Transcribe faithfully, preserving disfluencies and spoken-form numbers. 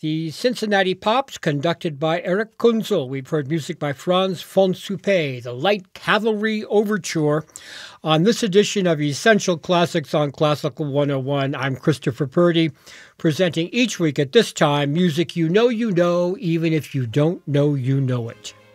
The Cincinnati Pops, conducted by Eric Kunzel. We've heard music by Franz von Suppé, the Light Cavalry Overture. On this edition of Essential Classics on Classical one oh one, I'm Christopher Purdy, presenting each week at this time music you know you know, even if you don't know you know it.